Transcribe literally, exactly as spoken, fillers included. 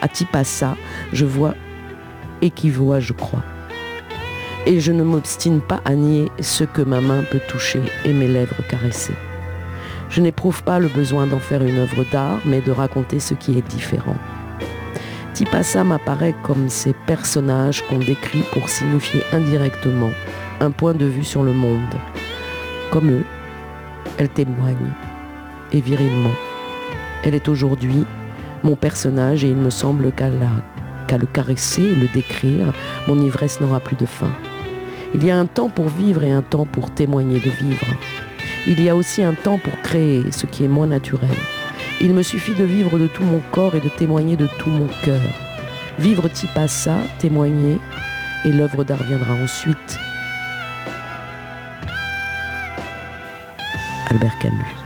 À Tipasa, je vois équivoit, je crois. Et je ne m'obstine pas à nier ce que ma main peut toucher et mes lèvres caresser. Je n'éprouve pas le besoin d'en faire une œuvre d'art, mais de raconter ce qui est différent. Tipasa m'apparaît comme ces personnages qu'on décrit pour signifier indirectement un point de vue sur le monde. Comme eux, elle témoigne, et virilement. Elle est aujourd'hui mon personnage et il me semble qu'à, la, qu'à le caresser et le décrire, mon ivresse n'aura plus de fin. Il y a un temps pour vivre et un temps pour témoigner de vivre. Il y a aussi un temps pour créer, ce qui est moins naturel. Il me suffit de vivre de tout mon corps et de témoigner de tout mon cœur. Vivre Tipasa, témoigner, et l'œuvre d'art viendra ensuite. Albert Camus.